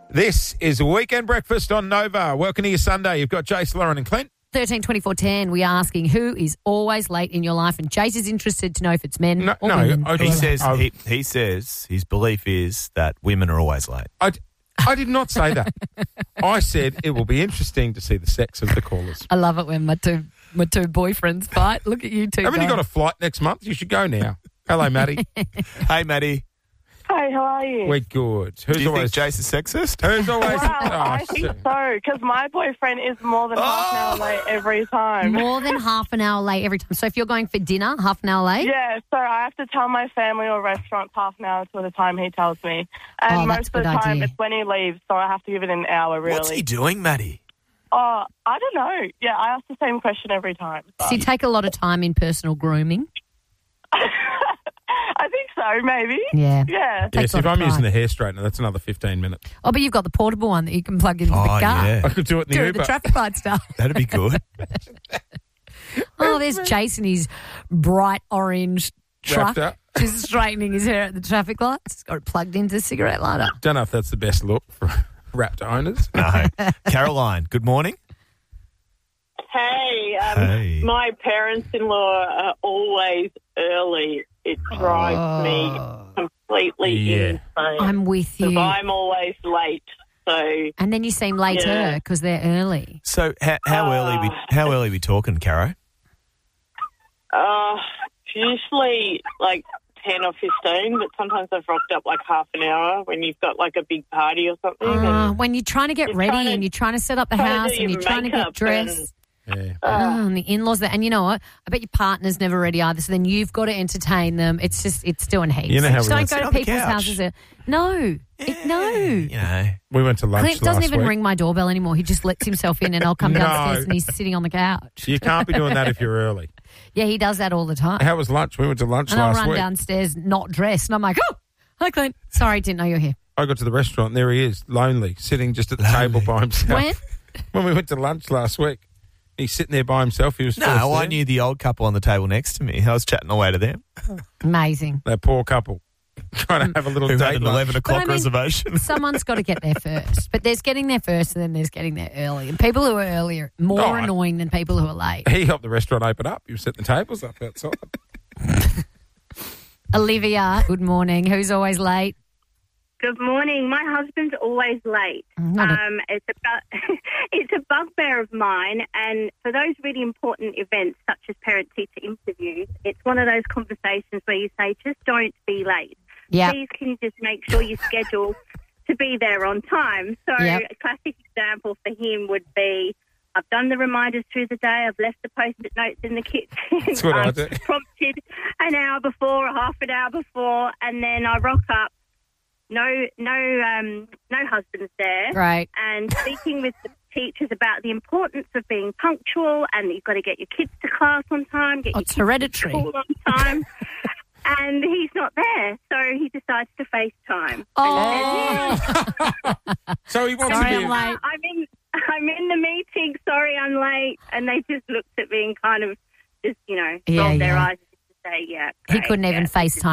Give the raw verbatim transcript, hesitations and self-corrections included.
This is Weekend Breakfast on Nova. Welcome to your Sunday. You've got Jace, Lauren and Clint. thirteen twenty-four ten, we are asking who is always late in your life, and Jace is interested to know if it's men No, or no, women. I- who he are says- late. Says he, he says his belief is that women are always late. I, d- I did not say that. I said it will be interesting to see the sex of the callers. I love it when my two my two boyfriends fight. Look at you two. Haven't you guys. got a flight next month? You should go now. Hello, Maddie. Hey, Maddie, Hey, how are you? We're good. Who's do you always... think Jace is sexist? Who's always... Wow, Oh, I think shit. so, because my boyfriend is more than half an hour late every time. More than half an hour late every time. So if you're going for dinner, half an hour late? Yeah, so I have to tell my family or restaurants half an hour to the time he tells me. And Oh, that's most a of the good time idea. it's when he leaves, so I have to give it an hour, really. What's he doing, Maddie? Oh, I don't know. Yeah, I ask the same question every time. So you take a lot of time in personal grooming? I think so, maybe. Yeah. Yeah. Yes, Takes a if lot I'm of using the time. hair straightener, that's another fifteen minutes. Oh, but you've got the portable one that you can plug into Oh, the car. yeah. I could do it in the Do Uber. the traffic light stuff. That'd be good. Oh, there's Jason, his bright orange truck, Wrapped up. just straightening his hair at the traffic lights. He's got it plugged into the cigarette lighter. Don't know if that's the best look for wrapped owners. No. Caroline, good morning. Hey, um, Hey. my parents-in-law are always early. It drives me completely Yeah. insane. I'm with you. Because I'm always late. So, And then you seem later Yeah. because they're early. So how, how early we how early we talking, Caro? uh, usually like ten or fifteen, but sometimes I've rocked up like half an hour when you've got like a big party or something. Uh, and when you're trying to get You're ready trying to- and you're trying to set up the trying to house do and your you're trying to get makeup dressed. Yeah. Oh, and the in-laws there. And you know what? I bet your partner's never ready either. So then you've got to entertain them. It's just, it's doing heaps. You know how Just we don't went- go Sit to on the people's couch. houses. There. No. It, no. You know. We went to lunch Clint doesn't last even week. ring my doorbell anymore. He just lets himself in and I'll come No. downstairs and he's sitting on the couch. You can't be doing that if you're early. Yeah, he does that all the time. How was lunch? We went to lunch And I'll last run week. downstairs not dressed. And I'm like, oh, hi, Clint. Sorry, didn't know you were here. I got to the restaurant and there he is, lonely, sitting just at the Lonely. table by himself. When? When we went to lunch last week. He's sitting there by himself. He was No, forced I there. knew the old couple on the table next to me. I was chatting away to them. Amazing. That poor couple. Trying to have a little Who date had an lunch. eleven o'clock But I mean- reservation. Someone's got to get there first. But there's getting there first and then there's getting there early. And people who are early are more Oh, I- annoying than people who are late. He helped the restaurant open up. He was setting the tables up outside. Olivia, good morning. Who's always late? Good morning. My husband's always late. Not a- Um, it's a bu- it's a bugbear of mine, and for those really important events such as parent-teacher interviews, it's one of those conversations where you say, just don't be late. Yeah. Please, can you just make sure you schedule to be there on time? So Yep. a classic example for him would be, I've done the reminders through the day, I've left the post-it notes in the kitchen. That's what I I've do. prompted an hour before or half an hour before, and then I rock up. No, no, um, no husband's there. Great. And speaking with the teachers about the importance of being punctual, and you've got to get your kids to class on time, get Oh, your it's kids hereditary. to school on time. And he's not there, so he decides to FaceTime. Oh. So he wants Sorry, to be... I'm late. I'm in, I'm in the meeting. Sorry, I'm late. And they just looked at me and kind of just, you know, Yeah, rolled their yeah. eyes to say, yeah. He great, couldn't even yeah. FaceTime.